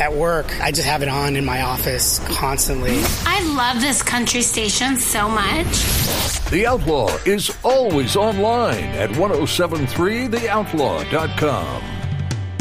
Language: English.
at work. I just have it on in my office constantly. I love this country station so much. The Outlaw is always online at 1073theoutlaw.com.